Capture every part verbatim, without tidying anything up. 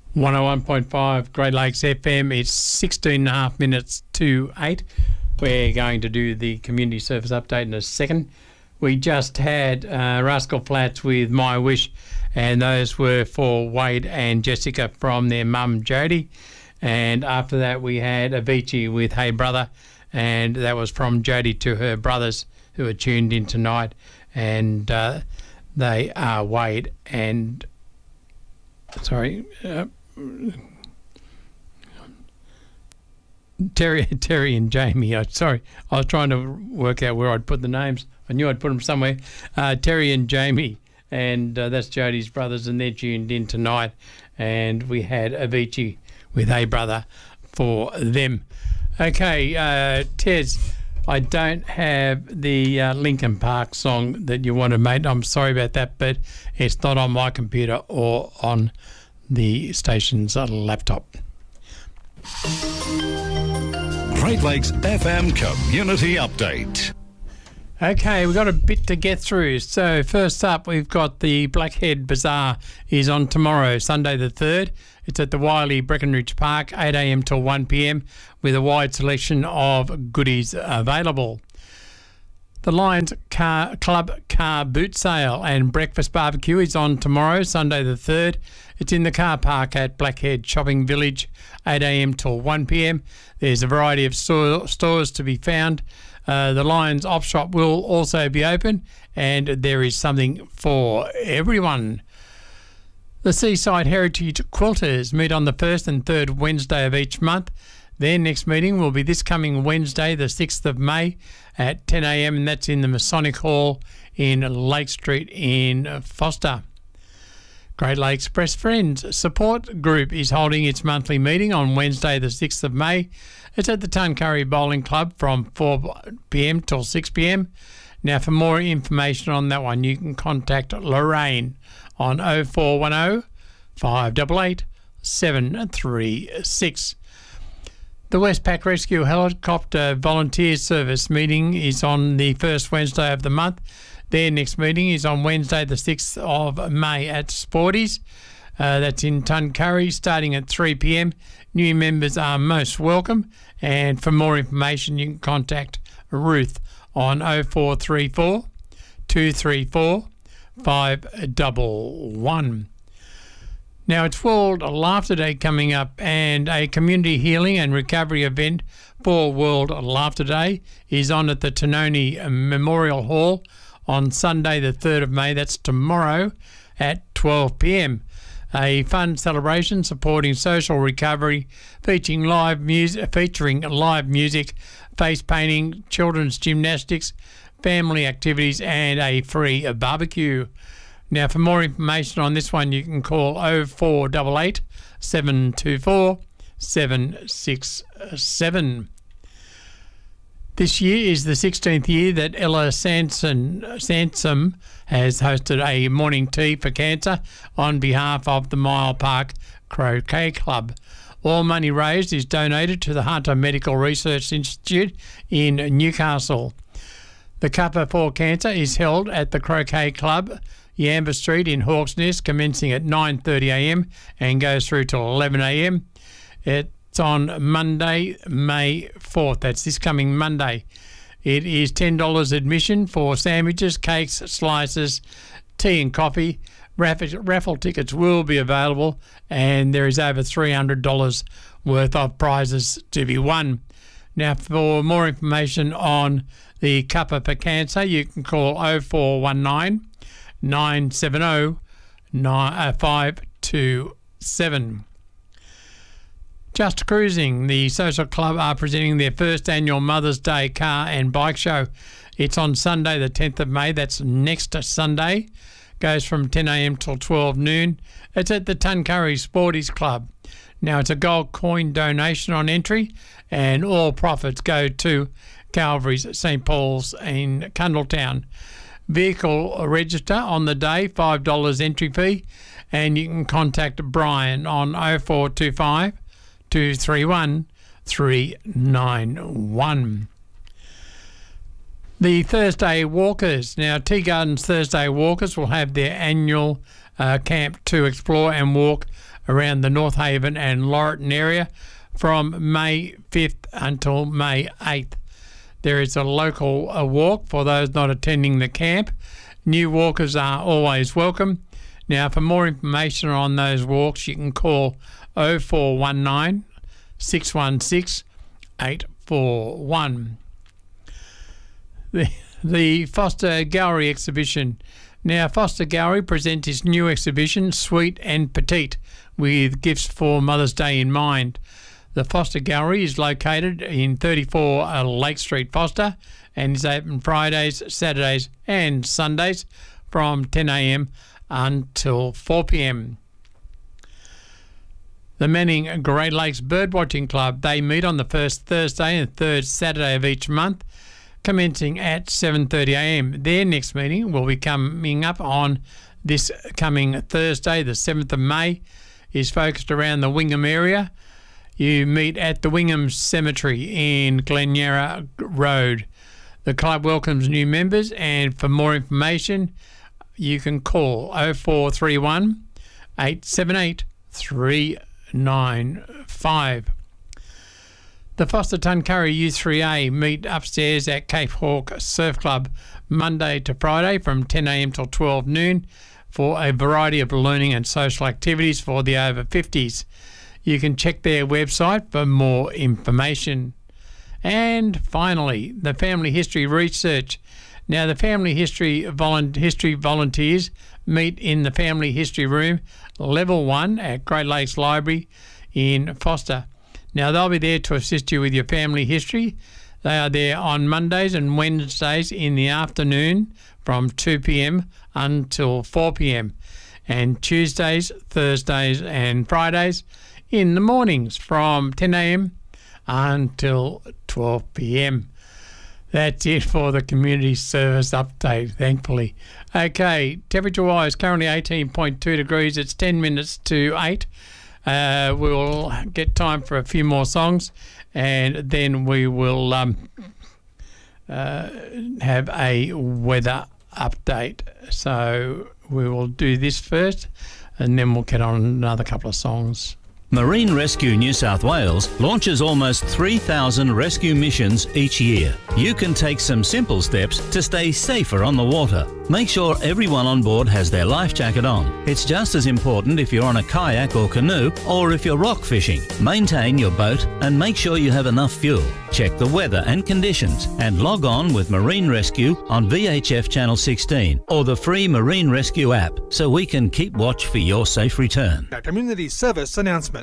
one oh one point five Great Lakes F M. It's sixteen and a half minutes to eight. We're going to do the community service update in a second. We just had uh, Rascal Flats with My Wish, and those were for Wade and Jessica from their mum Jodie. And after that we had Avicii with Hey Brother, and that was from Jodie to her brothers who are tuned in tonight. And uh, they are Wade and... Sorry... Uh, Terry, Terry and Jamie. I, sorry, I was trying to work out where I'd put the names. I knew I'd put them somewhere. Uh, Terry and Jamie, and uh, that's Jodie's brothers, and they're tuned in tonight. And we had Avicii with Hey Brother for them. Okay, uh, Tez, I don't have the uh, Linkin Park song that you wanted, mate. I'm sorry about that, but it's not on my computer or on the station's uh, laptop. Great Lakes F M Community Update. Okay, we've got a bit to get through. So first up, we've got the Blackhead Bazaar is on tomorrow, Sunday the third. It's at the Wiley Breckenridge Park, eight a.m. till one p.m. with a wide selection of goodies available. The Lions car, Club Car Boot Sale and Breakfast Barbecue is on tomorrow, Sunday the third. It's in the car park at Blackhead Shopping Village, eight a.m. till one p.m. There's a variety of store, stores to be found. Uh, the Lions Op Shop will also be open, and there is something for everyone. The Seaside Heritage Quilters meet on the first and third Wednesday of each month. Their next meeting will be this coming Wednesday, the sixth of May at ten a.m, and that's in the Masonic Hall in Lake Street in Foster. Great Lakes Press Friends Support Group is holding its monthly meeting on Wednesday, the sixth of May. It's at the Tuncurry Bowling Club from four p.m. till six p.m. Now, for more information on that one, you can contact Lorraine on oh four one oh, five eight eight, seven three six. The Westpac Rescue Helicopter Volunteer Service meeting is on the first Wednesday of the month. Their next meeting is on Wednesday the sixth of May at Sporties. Uh, that's in Tuncurry, starting at three p.m. New members are most welcome, and for more information you can contact Ruth on oh four three four, two three four, five one one. Now, it's World Laughter Day coming up, and a community healing and recovery event for World Laughter Day is on at the Tononi Memorial Hall on Sunday the third of May. That's tomorrow at twelve p.m. A fun celebration supporting social recovery, featuring live music, featuring live music, face painting, children's gymnastics, family activities, and a free barbecue. Now, for more information on this one, you can call oh four eight eight, seven two four, seven six seven. This year is the sixteenth year that Ella Sansom, Sansom has hosted a morning tea for cancer on behalf of the Mile Park Croquet Club. All money raised is donated to the Hunter Medical Research Institute in Newcastle. The Cuppa for Cancer is held at the Croquet Club, Yamba Street in Hawks Nest, commencing at nine thirty a.m. and goes through till eleven a.m. It's on Monday, May fourth. That's this coming Monday. It is ten dollars admission for sandwiches, cakes, slices, tea and coffee. Raffle, raffle tickets will be available, and there is over three hundred dollars worth of prizes to be won. Now, for more information on the Cuppa for Cancer, you can call oh four one nine, nine seven oh, five two seven. Just Cruising, the social club, are presenting their first annual Mother's Day car and bike show. It's on Sunday the tenth of May. That's next Sunday. Goes from ten a.m. till twelve noon. It's at the Tuncurry Sporties Club. Now, it's a gold coin donation on entry, and all profits go to Calvary's Saint Paul's in Cundletown. Vehicle register on the day, five dollars entry fee, and you can contact Brian on oh four two five, two three one, three nine one. The Thursday Walkers. Now, Tea Gardens Thursday Walkers will have their annual uh, camp to explore and walk around the North Haven and Laurelton area from May fifth until May eighth. There is a local uh, walk for those not attending the camp. New walkers are always welcome. Now, for more information on those walks, you can call oh four one nine, six one six, eight four one. The, the Foster Gallery exhibition. Now, Foster Gallery presents its new exhibition, Sweet and Petite, with gifts for Mother's Day in mind. The Foster Gallery is located in thirty-four Lake Street, Foster, and is open Fridays, Saturdays and Sundays from ten a m until four p m. The Manning Great Lakes Birdwatching Club, they meet on the first Thursday and third Saturday of each month, commencing at seven thirty a m. Their next meeting will be coming up on this coming Thursday, the seventh of May, is focused around the Wingham area. You meet at the Wingham Cemetery in Glenyara Road. The club welcomes new members, and for more information, you can call oh four three one, eight seven eight, three nine five. The Foster Tuncurry U three A meet upstairs at Cape Hawk Surf Club Monday to Friday from ten a m till twelve noon for a variety of learning and social activities for the over fifties. You can check their website for more information. And finally, the Family History Research. Now, the Family History, volu- History volunteers meet in the Family History Room, Level one at Great Lakes Library in Foster. Now, they'll be there to assist you with your family history. They are there on Mondays and Wednesdays in the afternoon from two p m until four p m, and Tuesdays, Thursdays and Fridays in the mornings from ten a m until twelve p m. That's it for the community service update, thankfully. Okay, temperature-wise, currently eighteen point two degrees. It's ten minutes to eight. Uh, we'll get time for a few more songs, and then we will um, uh, have a weather update. So we will do this first, and then we'll get on another couple of songs. Marine Rescue New South Wales launches almost three thousand rescue missions each year. You can take some simple steps to stay safer on the water. Make sure everyone on board has their life jacket on. It's just as important if you're on a kayak or canoe or if you're rock fishing. Maintain your boat and make sure you have enough fuel. Check the weather and conditions and log on with Marine Rescue on V H F Channel sixteen or the free Marine Rescue app so we can keep watch for your safe return. A community service announcement.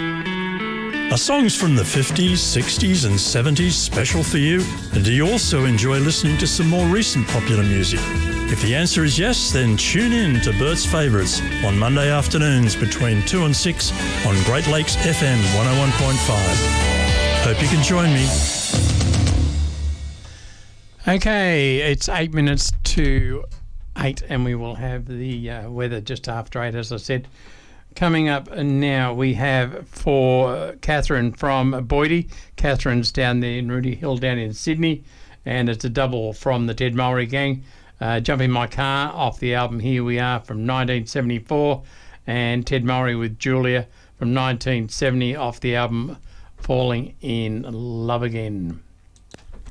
Are songs from the fifties, sixties and seventies special for you? And do you also enjoy listening to some more recent popular music? If the answer is yes, then tune in to Bert's Favourites on Monday afternoons between two and six on Great Lakes F M one oh one point five. Hope you can join me. Okay, it's eight minutes to eight, and we will have the uh, weather just after eight, as I said. Coming up now, we have for Catherine from Boydie. Catherine's down there in Rudy Hill down in Sydney, and it's a double from the Ted Mowry Gang. Uh, Jump in My Car off the album Here We Are from nineteen seventy-four, and Ted Mowry with Julia from nineteen seventy off the album Falling in Love Again.